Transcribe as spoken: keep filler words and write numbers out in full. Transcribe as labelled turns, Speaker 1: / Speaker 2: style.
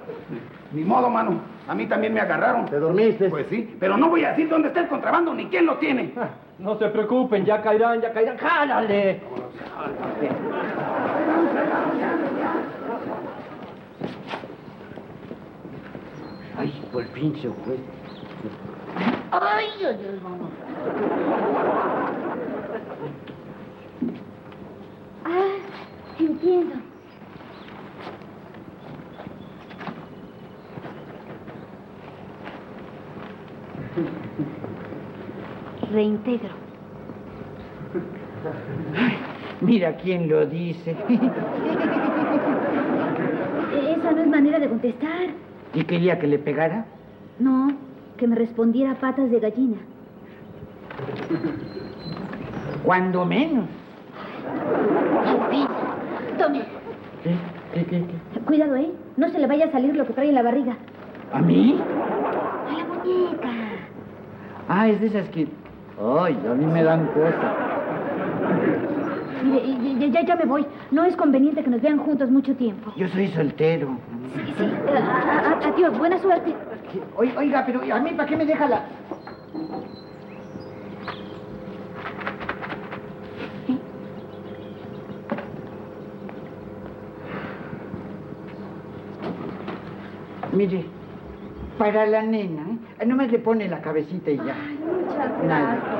Speaker 1: Ni modo, mano. A mí también me agarraron.
Speaker 2: ¿Te dormiste?
Speaker 1: Pues sí, pero no voy a decir dónde está el contrabando ni quién lo tiene.
Speaker 2: Ah, no se preocupen, ya caerán, ya caerán. ¡Jálale! Ay, por fin se fue.
Speaker 3: Ay, ay, ay, vamos. Ah, entiendo. Reintegro.
Speaker 4: Ay, mira quién lo dice.
Speaker 3: Esa no es manera de contestar.
Speaker 4: ¿Y quería que le pegara?
Speaker 3: No, que me respondiera a patas de gallina.
Speaker 4: Cuando menos.
Speaker 3: Al fin. Tome.
Speaker 4: ¿Qué? ¿Qué, qué, qué?
Speaker 3: Cuidado, ¿eh? No se le vaya a salir lo que trae en la barriga.
Speaker 4: ¿A mí?
Speaker 3: A la muñeca.
Speaker 4: Ah, es de esas que... Ay, a mí me dan cosas.
Speaker 3: Mire, ya, ya, ya me voy. No es conveniente que nos vean juntos mucho tiempo.
Speaker 4: Yo soy soltero.
Speaker 3: Sí, sí. A- a- a- Adiós, buena suerte.
Speaker 4: Oiga, oiga, pero a mí, ¿para qué me deja la...? Mire, para la nena, ¿eh? Nomás le pone la cabecita y ya.
Speaker 3: Ay, muchas
Speaker 4: Nada.
Speaker 3: gracias.